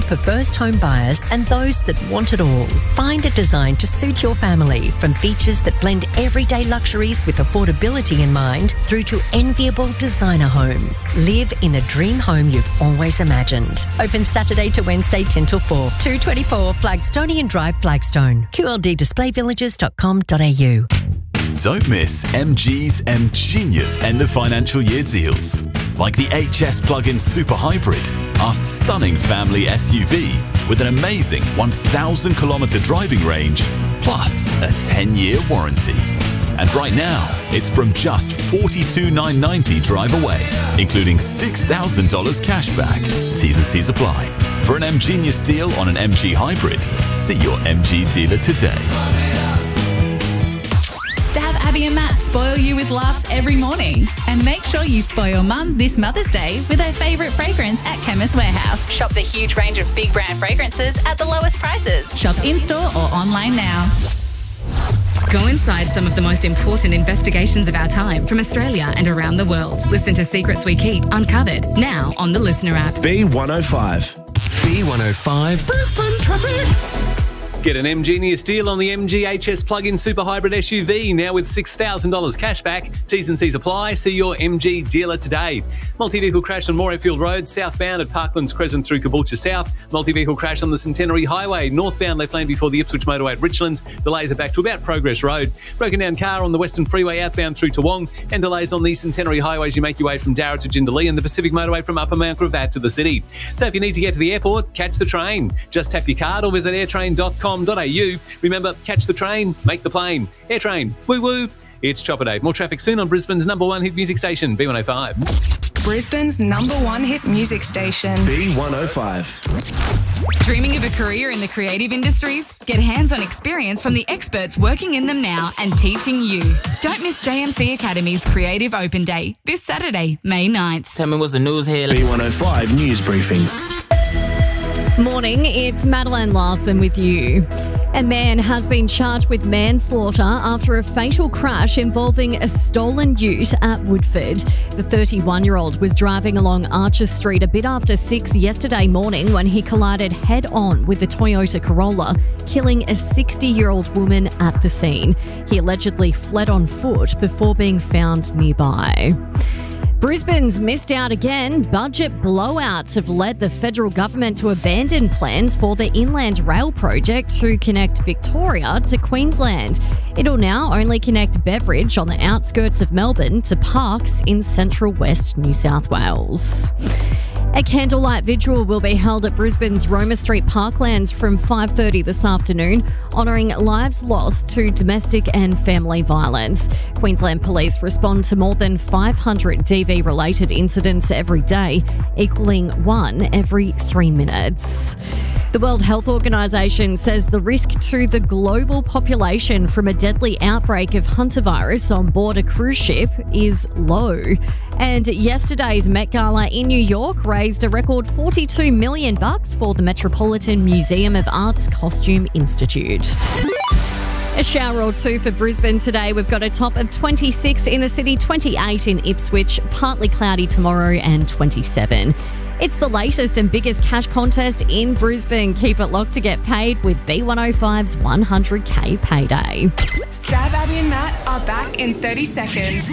designed for first home buyers and those that want it all. Find a design to suit your family, from features that blend everyday luxuries with affordability in mind through to enviable designer homes. Live in a dream home you've always imagined. Open Saturday to Wednesday 10 till 4. 224 Flagstonian Drive, Flagstone. QLDdisplayvillages.com.au. Don't miss MG's M-Genius end of financial year deals. Like the HS Plug-in Super Hybrid, our stunning family SUV with an amazing 1,000 kilometre driving range, plus a 10-year warranty. And right now, it's from just $42,990 drive away, including $6,000 cash back. T's and C's apply. For an M-Genius deal on an MG Hybrid, see your MG dealer today. Have Abby and Matt spoil you with laughs every morning. And make sure you spoil your mum this Mother's Day with her favourite fragrance at Chemist Warehouse. Shop the huge range of big brand fragrances at the lowest prices. Shop in-store or online now. Go inside some of the most important investigations of our time from Australia and around the world. Listen to Secrets We Keep Uncovered now on the Listener app. B105. B105 Brisbane traffic. Get an M-Genius deal on the MG HS Plug-in Super Hybrid SUV now with $6,000 cash back. T's and C's apply. See your MG dealer today. Multi-vehicle crash on Morayfield Road, southbound at Parklands Crescent through Caboolture South. Multi-vehicle crash on the Centenary Highway, northbound left lane before the Ipswich motorway at Richlands. Delays are back to about Progress Road. Broken down car on the Western Freeway outbound through Toowong, and delays on the Centenary Highway as you make your way from Darra to Jindalee and the Pacific motorway from Upper Mount Gravatt to the city. So if you need to get to the airport, catch the train. Just tap your card or visit airtrain.com.au. Remember, catch the train, make the plane. Airtrain, woo woo. It's Chopper Day. More traffic soon on Brisbane's number one hit music station, B105. Brisbane's number one hit music station, B105. Dreaming of a career in the creative industries? Get hands-on experience from the experts working in them now and teaching you. Don't miss JMC Academy's Creative Open Day this Saturday, May 9th. Tell me what's the news here. B105 News Briefing. Morning, it's Madeline Larson with you. A man has been charged with manslaughter after a fatal crash involving a stolen ute at Woodford. The 31-year-old was driving along Archer Street a bit after 6 yesterday morning when he collided head-on with the Toyota Corolla, killing a 60-year-old woman at the scene. He allegedly fled on foot before being found nearby. Brisbane's missed out again. Budget blowouts have led the federal government to abandon plans for the Inland Rail project to connect Victoria to Queensland. It'll now only connect Beveridge on the outskirts of Melbourne to Parkes in central west New South Wales. A candlelight vigil will be held at Brisbane's Roma Street Parklands from 5:30 this afternoon, honouring lives lost to domestic and family violence. Queensland Police respond to more than 500 DV-related incidents every day, equalling one every 3 minutes. The World Health Organization says the risk to the global population from a deadly outbreak of hantavirus on board a cruise ship is low. And yesterday's Met Gala in New York raised a record $42 million for the Metropolitan Museum of Art's Costume Institute. A shower or two for Brisbane today. We've got a top of 26 in the city, 28 in Ipswich, partly cloudy tomorrow and 27. It's the latest and biggest cash contest in Brisbane. Keep it locked to get paid with B105's 100K payday. Stab Abby and Matt are back in 30 seconds.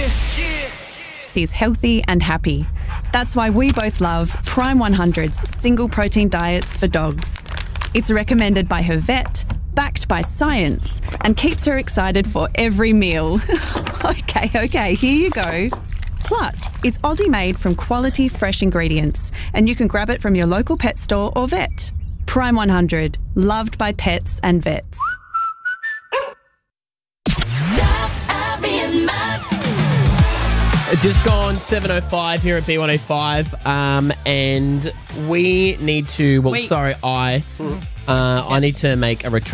He's healthy and happy. That's why we both love Prime 100's single protein diets for dogs. It's recommended by her vet, backed by science, and keeps her excited for every meal. Okay, here you go. Plus, it's Aussie-made from quality, fresh ingredients, and you can grab it from your local pet store or vet. Prime 100, loved by pets and vets. Just gone 7:05 here at B105, and we need to. I need to make a retract.